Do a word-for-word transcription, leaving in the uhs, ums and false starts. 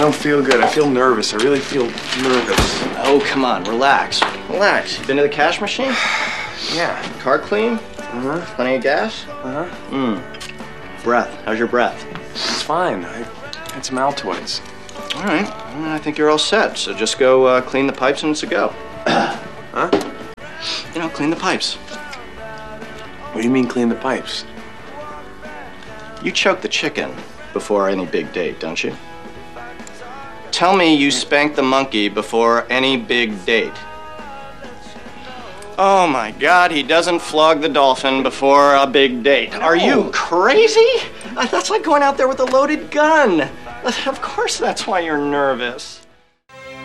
don't feel good. I feel nervous. I really feel nervous. Oh, come on, relax. Relax. You been to the cash machine? Yeah. Car clean? Uh-huh. Plenty of gas? Uh-huh. Mm. Breath. How's your breath? It's fine. I had some Altoids. All right. Well, I think you're all set. So just go uh, clean the pipes and it's a go. Huh? You know, clean the pipes. What do you mean clean the pipes? You choke the chicken before any big date, don't you? Tell me you spank the monkey before any big date. Oh my God, he doesn't flog the dolphin before a big date. No. Are you crazy? Uh, That's like going out there with a loaded gun. Of course that's why you're nervous.